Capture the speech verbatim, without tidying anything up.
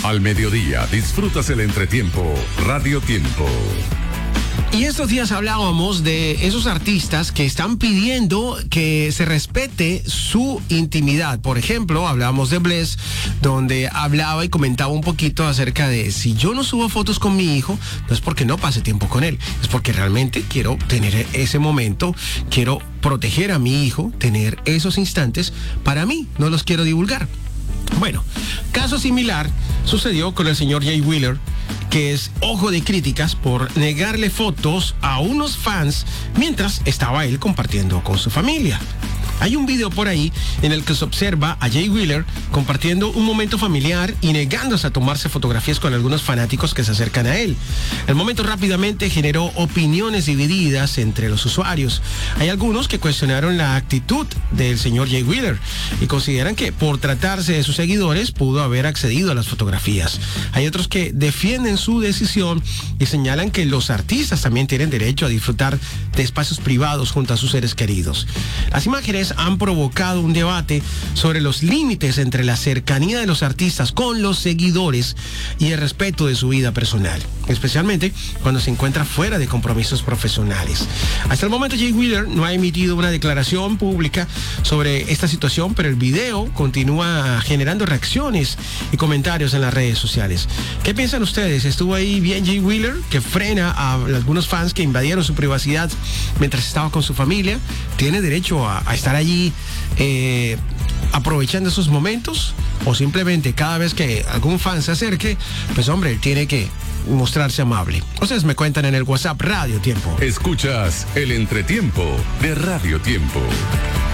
Al mediodía disfrutas el entretiempo Radio Tiempo. Y estos días hablábamos de esos artistas que están pidiendo que se respete su intimidad. Por ejemplo, hablábamos de Bless, donde hablaba y comentaba un poquito acerca de si yo no subo fotos con mi hijo, no es porque no pase tiempo con él, es porque realmente quiero tener ese momento, quiero proteger a mi hijo, tener esos instantes para mí, no los quiero divulgar. Bueno, caso similar sucedió con el señor Jay Wheeler, que es ojo de críticas por negarle fotos a unos fans mientras estaba él compartiendo con su familia. Hay un video por ahí en el que se observa a Jay Wheeler compartiendo un momento familiar y negándose a tomarse fotografías con algunos fanáticos que se acercan a él. El momento rápidamente generó opiniones divididas entre los usuarios. Hay algunos que cuestionaron la actitud del señor Jay Wheeler y consideran que por tratarse de sus seguidores pudo haber accedido a las fotografías. Hay otros que defienden su decisión y señalan que los artistas también tienen derecho a disfrutar de espacios privados junto a sus seres queridos. Las imágenes han provocado un debate sobre los límites entre la cercanía de los artistas con los seguidores y el respeto de su vida personal, especialmente cuando se encuentra fuera de compromisos profesionales. Hasta el momento Jay Wheeler no ha emitido una declaración pública sobre esta situación, pero el video continúa generando reacciones y comentarios en las redes sociales. ¿Qué piensan ustedes? ¿Estuvo ahí bien Jay Wheeler, que frena a algunos fans que invadieron su privacidad mientras estaba con su familia? ¿Tiene derecho a, a estar allí eh, aprovechando esos momentos? ¿O simplemente cada vez que algún fan se acerque, pues hombre, él tiene que mostrarse amable? Ustedes me cuentan en el WhatsApp Radio Tiempo. Escuchas el entretiempo de Radio Tiempo.